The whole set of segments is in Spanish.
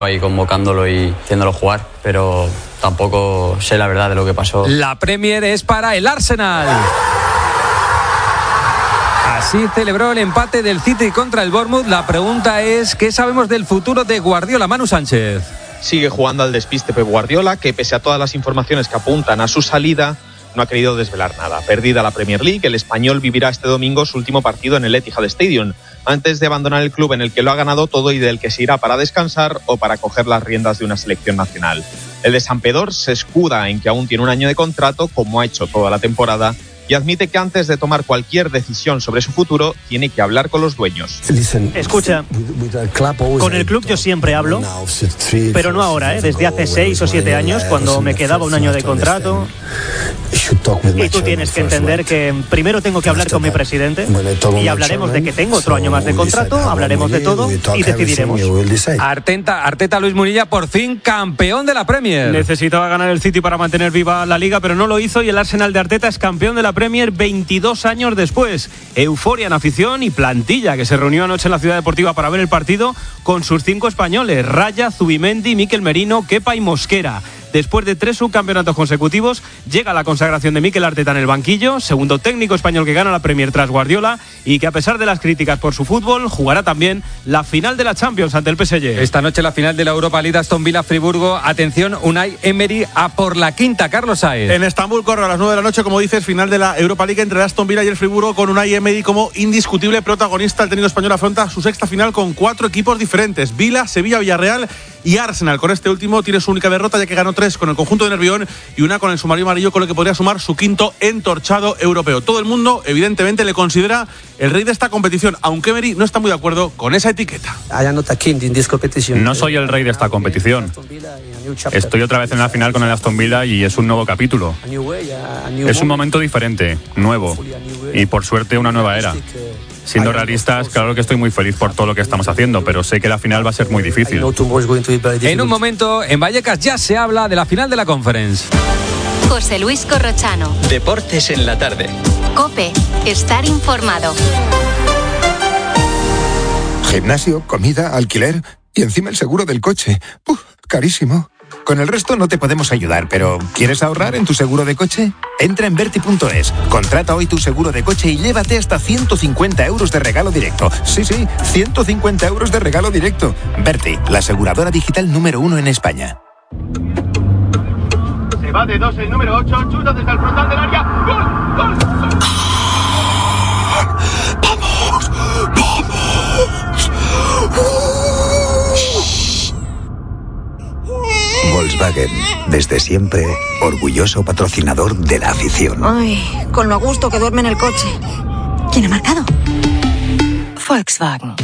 ahí convocándolo y haciéndolo jugar, pero tampoco sé la verdad de lo que pasó. La Premier es para el Arsenal. Así celebró el empate del City contra el Bournemouth. La pregunta es, ¿qué sabemos del futuro de Guardiola? Manu Sánchez. Sigue jugando al despiste Pep Guardiola, que pese a todas las informaciones que apuntan a su salida, no ha querido desvelar nada. Perdida la Premier League, el español vivirá este domingo su último partido en el Etihad Stadium, antes de abandonar el club en el que lo ha ganado todo y del que se irá para descansar o para coger las riendas de una selección nacional. El de Santpedor se escuda en que aún tiene un año de contrato, como ha hecho toda la temporada, y admite que antes de tomar cualquier decisión sobre su futuro, tiene que hablar con los dueños. Escucha, con el club yo siempre hablo, pero no ahora, desde hace 6 o 7 años, cuando me quedaba un año de contrato. Y tú tienes que entender que primero tengo que hablar con mi presidente y hablaremos de que tengo otro año más de contrato, hablaremos de todo y decidiremos. Arteta Luis Munilla, por fin campeón de la Premier. Necesitaba ganar el City para mantener viva la Liga, pero no lo hizo, y el Arsenal de Arteta es campeón de la Premier 22 años después. Euforia en afición y plantilla que se reunió anoche en la Ciudad Deportiva para ver el partido con sus 5 españoles: Raya, Zubimendi, Mikel Merino, Kepa y Mosquera. Después de 3 subcampeonatos consecutivos, llega la consagración de Mikel Arteta en el banquillo, segundo técnico español que gana la Premier tras Guardiola, y que a pesar de las críticas por su fútbol, jugará también la final de la Champions ante el PSG. Esta noche la final de la Europa League, Aston Villa-Friburgo. Atención, Unai Emery a por la quinta. Carlos Saez. En Estambul corre a las 9 de la noche, como dices, final de la Europa League entre Aston Villa y el Friburgo, con Unai Emery como indiscutible protagonista. El técnico español afronta su sexta final con 4 equipos diferentes: Villa, Sevilla, Villarreal y Arsenal. Con este último tiene su única derrota, ya que ganó 3 con el conjunto de Nervión y 1 con el submarino amarillo, con lo que podría sumar su 5º entorchado europeo. Todo el mundo, evidentemente, le considera el rey de esta competición, aunque Emery no está muy de acuerdo con esa etiqueta. No soy el rey de esta competición. Estoy otra vez en la final con el Aston Villa y es un nuevo capítulo. Es un momento diferente, nuevo, y por suerte una nueva era. Siendo realistas, claro que estoy muy feliz por todo lo que estamos haciendo, pero sé que la final va a ser muy difícil. En un momento, en Vallecas ya se habla de la final de la Conference. José Luis Corrochano. Deportes en la tarde. COPE. Estar informado. Gimnasio, comida, alquiler y encima el seguro del coche. Carísimo. Con el resto no te podemos ayudar, pero ¿quieres ahorrar en tu seguro de coche? Entra en Verti.es, contrata hoy tu seguro de coche y llévate hasta 150 euros de regalo directo. Sí, 150 euros de regalo directo. Verti, la aseguradora digital número 1 en España. Se va de 2 el número 8, chuta desde el frontal del área. ¡Gol! ¡Gol! ¡Vamos! Volkswagen, desde siempre, orgulloso patrocinador de la afición. Ay, con lo a gusto que duerme en el coche. ¿Quién ha marcado? Volkswagen.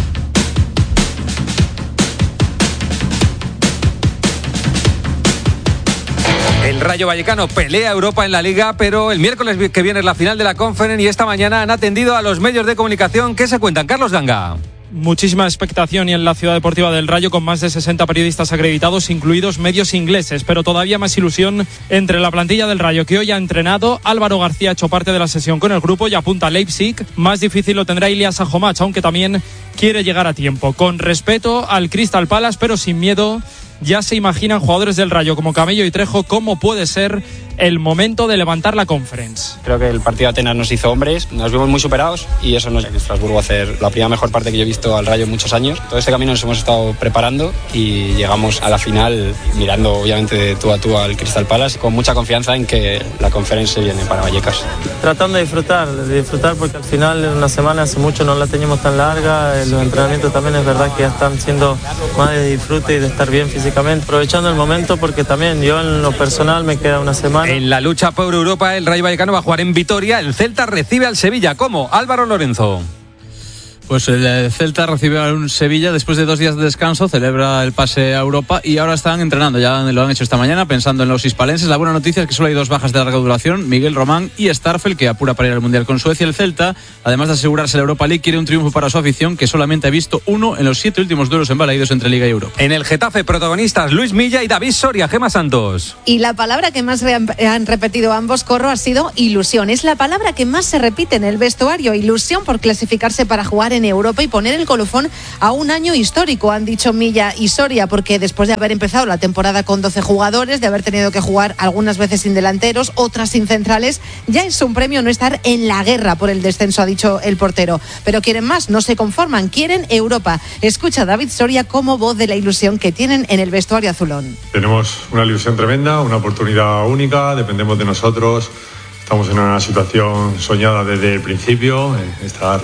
El Rayo Vallecano pelea Europa en la Liga, pero el miércoles que viene es la final de la Conference y esta mañana han atendido a los medios de comunicación. ¿Qué se cuentan? Carlos Ganga. Muchísima expectación y en la Ciudad Deportiva del Rayo, con más de 60 periodistas acreditados, incluidos medios ingleses, pero todavía más ilusión entre la plantilla del Rayo, que hoy ha entrenado. Álvaro García ha hecho parte de la sesión con el grupo y apunta a Leipzig. Más difícil lo tendrá Ilias Ajomach, aunque también quiere llegar a tiempo. Con respeto al Crystal Palace, pero sin miedo, ya se imaginan jugadores del Rayo como Camello y Trejo cómo puede ser el momento de levantar la Conference. Creo que el partido de Atenas nos hizo hombres, nos vimos muy superados y eso nos lleva a Estrasburgo a hacer la primera mejor parte que yo he visto al Rayo en muchos años. Todo este camino nos hemos estado preparando y llegamos a la final mirando obviamente de tú a tú al Crystal Palace con mucha confianza en que la Conference viene para Vallecas. Tratando de disfrutar porque al final en una semana hace mucho no la teníamos tan larga, los entrenamientos también es verdad que ya están siendo más de disfrute y de estar bien físicamente, aprovechando el momento porque también yo en lo personal me queda una semana. En la lucha por Europa, el Rayo Vallecano va a jugar en Vitoria. El Celta recibe al Sevilla. ¿Cómo? Álvaro Lorenzo. Pues el Celta recibe a un Sevilla después de 2 días de descanso, celebra el pase a Europa y ahora están entrenando, ya lo han hecho esta mañana pensando en los hispalenses. La buena noticia es que solo hay 2 bajas de larga duración, Miguel Román y Starfel, que apura para ir al Mundial con Suecia. El Celta, además de asegurarse la Europa League, quiere un triunfo para su afición, que solamente ha visto 1 en los 7 últimos duelos embalaídos entre Liga y Europa. En el Getafe, protagonistas Luis Milla y David Soria. Gemma Santos. Y la palabra que más han repetido ambos, Corro, ha sido ilusión. Es la palabra que más se repite en el vestuario, ilusión por clasificarse para jugar en Europa y poner el colofón a un año histórico, han dicho Milla y Soria, porque después de haber empezado la temporada con 12 jugadores, de haber tenido que jugar algunas veces sin delanteros, otras sin centrales, ya es un premio no estar en la guerra por el descenso, ha dicho el portero. Pero quieren más, no se conforman, quieren Europa. Escucha a David Soria como voz de la ilusión que tienen en el vestuario azulón. Tenemos una ilusión tremenda, una oportunidad única, dependemos de nosotros. Estamos en una situación soñada desde el principio, estar,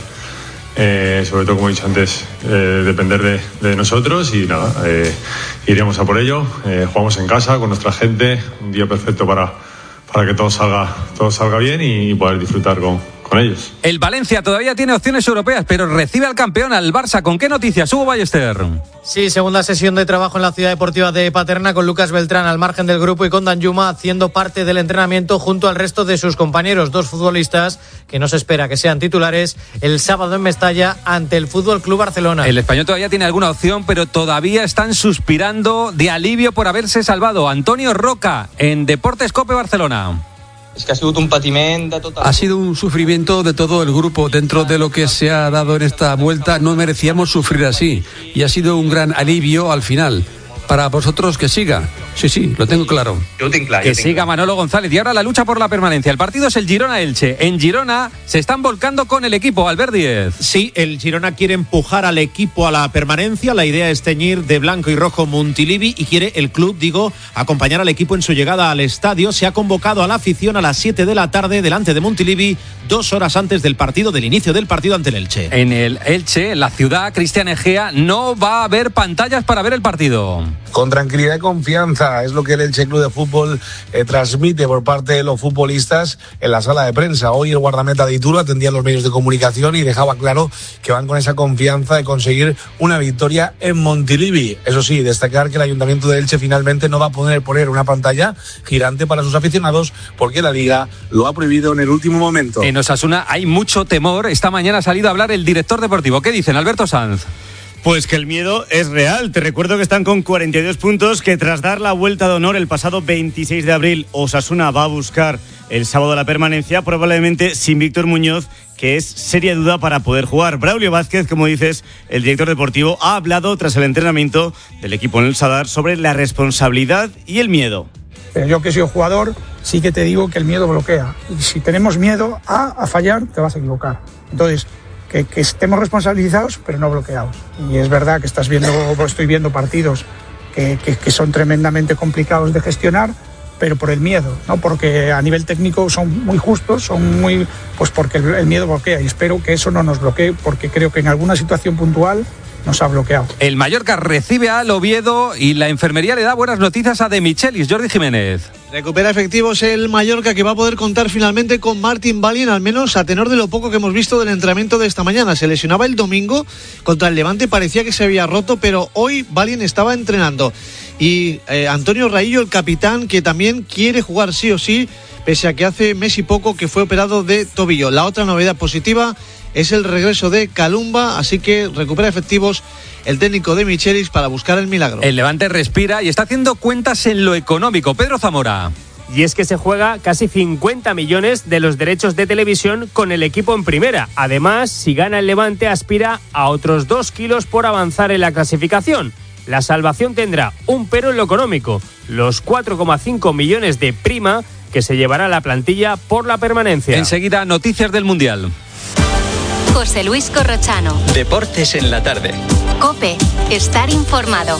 sobre todo como he dicho antes, depender de nosotros y nada, iremos a por ello. Jugamos en casa con nuestra gente, un día perfecto para que todo salga bien y poder disfrutar con ellos. El Valencia todavía tiene opciones europeas, pero recibe al campeón, al Barça. ¿Con qué noticias, Hugo Ballester? Sí, segunda sesión de trabajo en la Ciudad Deportiva de Paterna con Lucas Beltrán al margen del grupo y con Danjuma haciendo parte del entrenamiento junto al resto de sus compañeros. Dos futbolistas que no se espera que sean titulares el sábado en Mestalla ante el Fútbol Club Barcelona. El español todavía tiene alguna opción, pero todavía están suspirando de alivio por haberse salvado. Antonio Roca en Deportes COPE Barcelona. Es que ha sido un patiment de total. Ha sido un sufrimiento de todo el grupo. Dentro de lo que se ha dado en esta vuelta, no merecíamos sufrir así. Y ha sido un gran alivio al final. Para vosotros que siga. Sí, lo tengo claro. Que siga Manolo González. Y ahora la lucha por la permanencia. El partido es el Girona-Elche. En Girona se están volcando con el equipo. Albert Díez. Sí, el Girona quiere empujar al equipo a la permanencia. La idea es teñir de blanco y rojo Montilivi y quiere el club, acompañar al equipo en su llegada al estadio. Se ha convocado a la afición a las 7 de la tarde delante de Montilivi, 2 horas antes del inicio del partido ante el Elche. En el Elche, la ciudad, Cristian Egea, no va a haber pantallas para ver el partido. Con tranquilidad y confianza, es lo que el Elche Club de Fútbol transmite por parte de los futbolistas en la sala de prensa. Hoy el guardameta de Ituro atendía a los medios de comunicación y dejaba claro que van con esa confianza de conseguir una victoria en Montilivi. Eso sí, destacar que el Ayuntamiento de Elche finalmente no va a poder poner una pantalla girante para sus aficionados porque la Liga lo ha prohibido en el último momento. En Osasuna hay mucho temor. Esta mañana ha salido a hablar el director deportivo. ¿Qué dicen, Alberto Sanz? Pues que el miedo es real. Te recuerdo que están con 42 puntos, que tras dar la vuelta de honor el pasado 26 de abril, Osasuna va a buscar el sábado la permanencia, probablemente sin Víctor Muñoz, que es seria duda para poder jugar. Braulio Vázquez, como dices, el director deportivo, ha hablado tras el entrenamiento del equipo en el Sadar sobre la responsabilidad y el miedo. Yo que soy jugador, sí que te digo que el miedo bloquea. Y si tenemos miedo a fallar, te vas a equivocar. Entonces, que estemos responsabilizados, pero no bloqueados. Y es verdad que estoy viendo partidos que son tremendamente complicados de gestionar, pero por el miedo, ¿no? Porque a nivel técnico son muy justos, porque el miedo bloquea, y espero que eso no nos bloquee, porque creo que en alguna situación puntual nos ha bloqueado. El Mallorca recibe al Oviedo y la enfermería le da buenas noticias a De Michelis. Jordi Jiménez. Recupera efectivos el Mallorca, que va a poder contar finalmente con Martin Valien, al menos a tenor de lo poco que hemos visto del entrenamiento de esta mañana. Se lesionaba el domingo contra el Levante, parecía que se había roto, pero hoy Valien estaba entrenando. Y Antonio Raillo, el capitán, que también quiere jugar sí o sí, pese a que hace mes y poco que fue operado de tobillo. La otra novedad positiva es el regreso de Calumba, así que recupera efectivos el técnico de Michelis para buscar el milagro. El Levante respira y está haciendo cuentas en lo económico. Pedro Zamora. Y es que se juega casi 50 millones de los derechos de televisión con el equipo en primera. Además, si gana el Levante, aspira a otros 2 kilos por avanzar en la clasificación. La salvación tendrá un pero en lo económico: los 4,5 millones de prima que se llevará la plantilla por la permanencia. Enseguida, noticias del Mundial. José Luis Corrochano. Deportes en la tarde. COPE. Estar informado.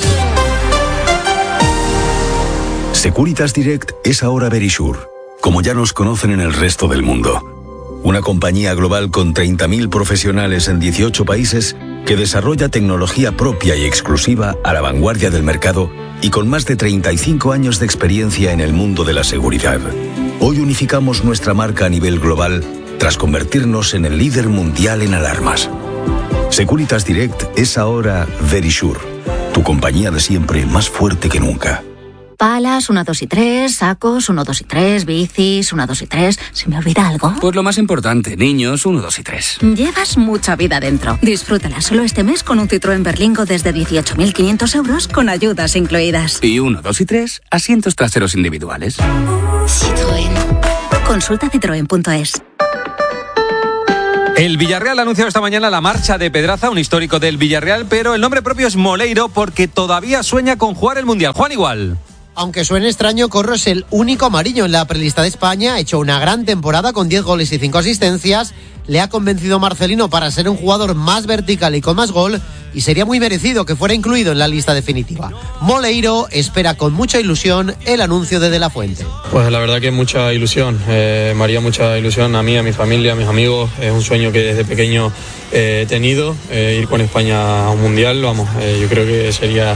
Securitas Direct es ahora Verisure, como ya nos conocen en el resto del mundo. Una compañía global con 30.000 profesionales en 18 países que desarrolla tecnología propia y exclusiva a la vanguardia del mercado y con más de 35 años de experiencia en el mundo de la seguridad. Hoy unificamos nuestra marca a nivel global tras convertirnos en el líder mundial en alarmas. Securitas Direct es ahora Verisure, tu compañía de siempre más fuerte que nunca. Palas, 1, 2 y 3, sacos, 1, 2 y 3, bicis, 1, 2 y 3. ¿Se me olvida algo? Pues lo más importante, niños, 1, 2 y 3. Llevas mucha vida dentro. Disfrútala solo este mes con un Citroën Berlingo desde 18.500 euros con ayudas incluidas. Y 1, 2 y 3, asientos traseros individuales. Citroën. Consulta citroen.es. El Villarreal ha anunciado esta mañana la marcha de Pedraza, un histórico del Villarreal, pero el nombre propio es Moleiro porque todavía sueña con jugar el Mundial. Juan Igual. Aunque suene extraño, Corro es el único amarillo en la prelista de España. Ha hecho una gran temporada con 10 goles y 5 asistencias. Le ha convencido Marcelino para ser un jugador más vertical y con más gol, y sería muy merecido que fuera incluido en la lista definitiva. Moleiro espera con mucha ilusión el anuncio de la Fuente. Pues la verdad que mucha ilusión, me haría mucha ilusión a mí, a mi familia, a mis amigos. Es un sueño que desde pequeño he tenido, ir con España a un mundial. Vamos, yo creo que sería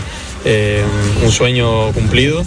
un sueño cumplido.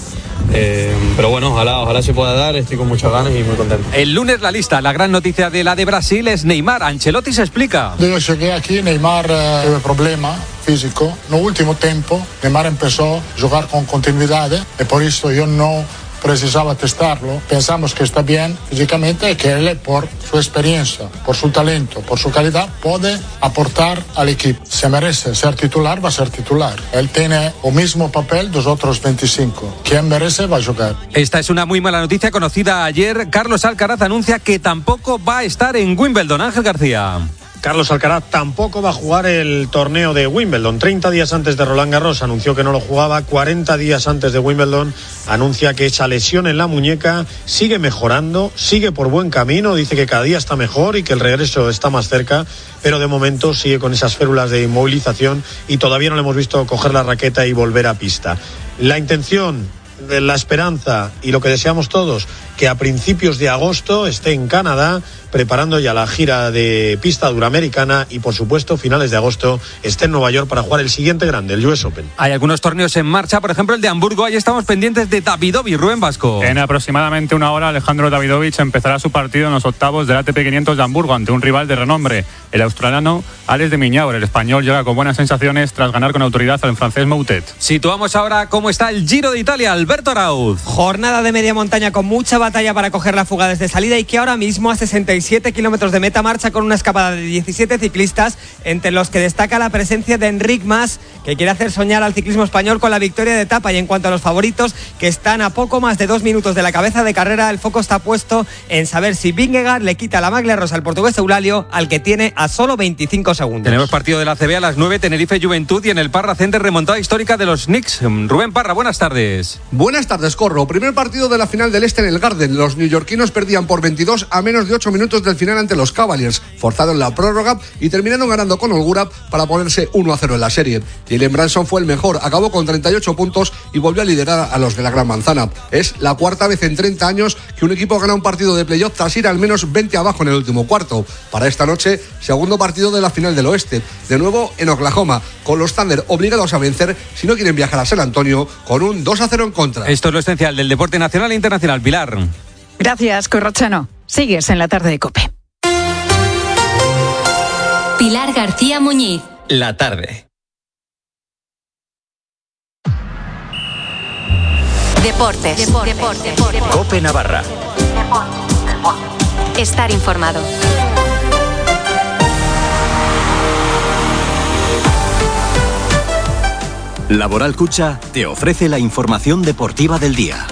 Pero bueno, ojalá se pueda dar, estoy con muchas ganas y muy contento. El lunes la lista, la gran noticia de la de Brasil es Neymar. Ancelotti se explica. Yo llegué aquí, Neymar tuvo problema físico. No último tiempo, Neymar empezó a jugar con continuidad y por eso yo no precisaba testarlo. Pensamos que está bien físicamente y que él, por su experiencia, por su talento, por su calidad, puede aportar al equipo. Se merece ser titular, va a ser titular. Él tiene el mismo papel de los otros 25. Quien merece va a jugar. Esta es una muy mala noticia conocida ayer. Carlos Alcaraz anuncia que tampoco va a estar en Wimbledon. Ángel García. Carlos Alcaraz tampoco va a jugar el torneo de Wimbledon. 30 días antes de Roland Garros anunció que no lo jugaba. 40 días antes de Wimbledon anuncia que esa lesión en la muñeca sigue mejorando, sigue por buen camino. Dice que cada día está mejor y que el regreso está más cerca, pero de momento sigue con esas férulas de inmovilización y todavía no le hemos visto coger la raqueta y volver a pista. La intención, la esperanza y lo que deseamos todos, que a principios de agosto esté en Canadá preparando ya la gira de pista duramericana y por supuesto finales de agosto esté en Nueva York para jugar el siguiente grande, el US Open. Hay algunos torneos en marcha, por ejemplo el de Hamburgo. Ahí estamos pendientes de Davidovich. Rubén Vasco. En aproximadamente una hora Alejandro Davidovich empezará su partido en los octavos del ATP 500 de Hamburgo ante un rival de renombre, el australiano Alex de Minaur. El español llega con buenas sensaciones tras ganar con autoridad al francés Moutet. Situamos ahora cómo está el Giro de Italia. Alberto Arauz. Jornada de media montaña con mucha batalla para coger la fuga desde salida y que ahora mismo a 67 kilómetros de meta marcha con una escapada de 17 ciclistas, entre los que destaca la presencia de Enric Mas, que quiere hacer soñar al ciclismo español con la victoria de etapa. Y en cuanto a los favoritos, que están a poco más de 2 minutos de la cabeza de carrera, el foco está puesto en saber si Vingegaard le quita la maglia rosa al portugués Eulálio, al que tiene a solo 25 segundos. Tenemos partido de la CB a las 9, Tenerife Juventud, y en el Parra Center remontada histórica de los Knicks. Rubén Parra, buenas tardes. Buenas tardes, Corro. Primer partido de la final del Este en el Garden. Los neoyorquinos perdían por 22 a menos de 8 minutos del final ante los Cavaliers, forzaron la prórroga y terminaron ganando con holgura para ponerse 1-0 en la serie. Jalen Brunson fue el mejor, acabó con 38 puntos y volvió a liderar a los de la Gran Manzana. Es la cuarta vez en 30 años que un equipo gana un partido de playoff tras ir al menos 20 abajo en el último cuarto. Para esta noche, segundo partido de la final del Oeste, de nuevo en Oklahoma, con los Thunder obligados a vencer si no quieren viajar a San Antonio con un 2-0 en contra. Esto es lo esencial del deporte nacional e internacional. Pilar. Gracias, Corrochano. Sigues en la tarde de COPE. Pilar García Muñiz. La tarde. Deportes. COPE Navarra. Estar informado. Laboral Cucha te ofrece la información deportiva del día.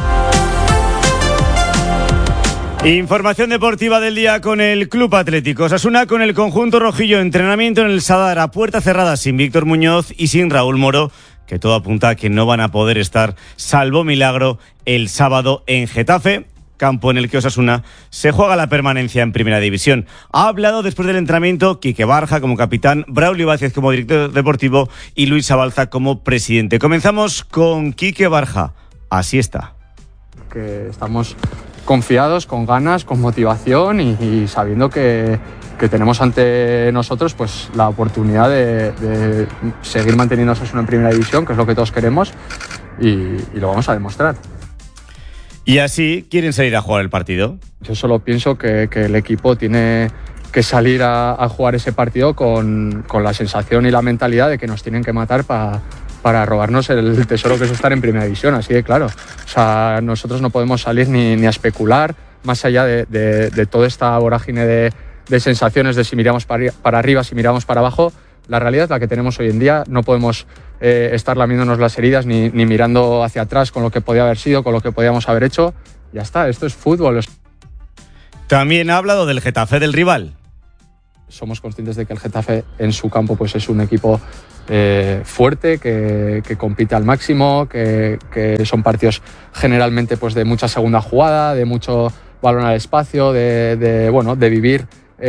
Información deportiva del día con el Club Atlético Osasuna, con el conjunto rojillo. Entrenamiento en el Sadar a puerta cerrada, sin Víctor Muñoz y sin Raúl Moro, que todo apunta a que no van a poder estar, salvo milagro, el sábado en Getafe, campo en el que Osasuna se juega la permanencia en Primera División. Ha hablado después del entrenamiento Quique Barja como capitán, Braulio Vázquez como director deportivo y Luis Abalza como presidente. Comenzamos con Quique Barja. Así está. Que estamos confiados, con ganas, con motivación y sabiendo que tenemos ante nosotros pues la oportunidad de seguir manteniéndonos en Primera División, que es lo que todos queremos, y lo vamos a demostrar. ¿Y así quieren salir a jugar el partido? Yo solo pienso que el equipo tiene que salir a jugar ese partido con la sensación y la mentalidad de que nos tienen que matar para robarnos el tesoro que es estar en Primera División, así de claro. O sea, nosotros no podemos salir ni a especular, más allá de toda esta vorágine de sensaciones de si miramos para arriba, si miramos para abajo. La realidad es la que tenemos hoy en día. No podemos estar lamiéndonos las heridas ni mirando hacia atrás con lo que podía haber sido, con lo que podíamos haber hecho. Ya está, esto es fútbol. También ha hablado del Getafe, del rival. somos conscientes de que el Getafe en su campo pues es un equipo fuerte, que compite al máximo, que son partidos generalmente pues de mucha segunda jugada, de mucho balón al espacio, de vivir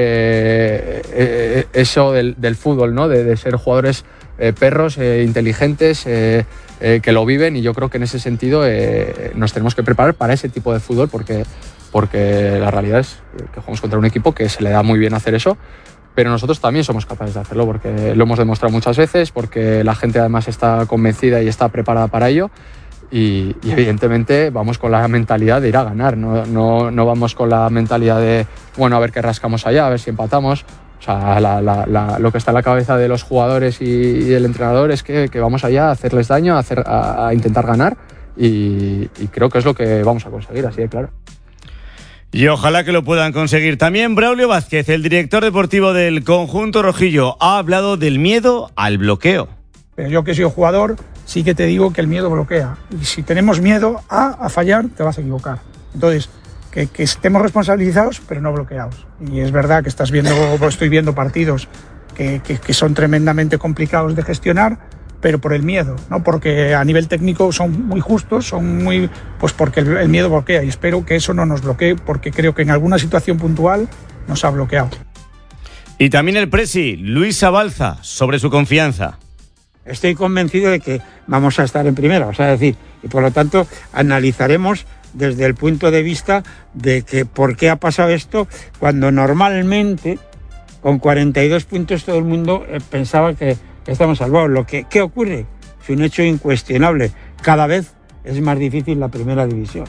eso del fútbol, ¿no? De ser jugadores perros, inteligentes, que lo viven, y yo creo que en ese sentido nos tenemos que preparar para ese tipo de fútbol porque la realidad es que jugamos contra un equipo que se le da muy bien hacer eso, pero nosotros también somos capaces de hacerlo porque lo hemos demostrado muchas veces, porque la gente además está convencida y está preparada para ello. Y evidentemente vamos con la mentalidad de ir a ganar, no vamos con la mentalidad de, bueno, a ver qué rascamos allá, a ver si empatamos. O sea, lo que está en la cabeza de los jugadores y del entrenador es que vamos allá a hacerles daño, a intentar ganar, y creo que es lo que vamos a conseguir, así de claro. Y ojalá que lo puedan conseguir. También Braulio Vázquez, el director deportivo del conjunto rojillo, ha hablado del miedo al bloqueo. Pero yo que soy jugador, sí que te digo que el miedo bloquea. Y si tenemos miedo a fallar, te vas a equivocar. Entonces, que estemos responsabilizados, pero no bloqueados. Y es verdad que estoy viendo partidos que son tremendamente complicados de gestionar, pero por el miedo, ¿no? Porque a nivel técnico son muy justos, pues porque el miedo bloquea, y espero que eso no nos bloquee, porque creo que en alguna situación puntual nos ha bloqueado. Y también el presi, Luis Abalza, sobre su confianza. Estoy convencido de que vamos a estar en primera, o sea, decir, y por lo tanto analizaremos desde el punto de vista de que por qué ha pasado esto, cuando normalmente con 42 puntos todo el mundo pensaba que estamos salvados. ¿Qué ocurre? Es un hecho incuestionable. Cada vez es más difícil la primera división.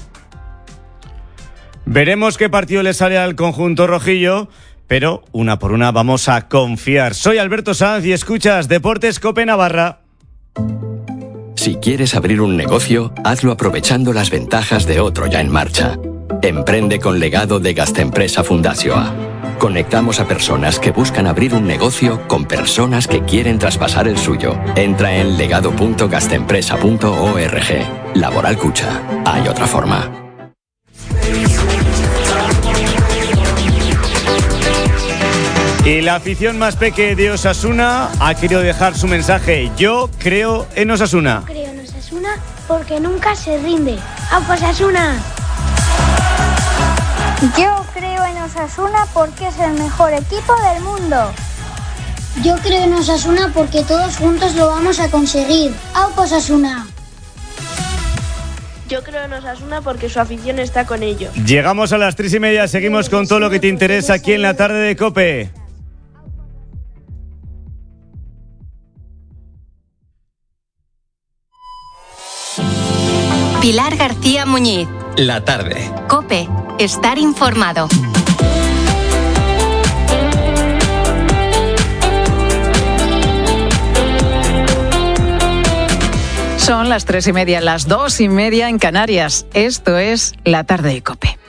Veremos qué partido le sale al conjunto rojillo, pero una por una vamos a confiar. Soy Alberto Sanz y escuchas Deportes COPE Navarra. Si quieres abrir un negocio, hazlo aprovechando las ventajas de otro ya en marcha. Emprende con Legado de Gastempresa Fundazioa. Conectamos a personas que buscan abrir un negocio con personas que quieren traspasar el suyo. Entra en legado.gastempresa.org. Laboral Cucha. Hay otra forma. Y la afición más peque de Osasuna ha querido dejar su mensaje. Yo creo en Osasuna. Creo en Osasuna porque nunca se rinde. ¡A Osasuna! Yo creo en Osasuna porque es el mejor equipo del mundo. Yo creo en Osasuna porque todos juntos lo vamos a conseguir. ¡Au Osasuna! Yo creo en Osasuna porque su afición está con ellos. Llegamos a las 3:30, seguimos con todo lo que te interesa aquí en la tarde de COPE. Pilar García Muñiz. La tarde. COPE. Estar informado. Son las 3:30, las 2:30 en Canarias. Esto es La Tarde de COPE.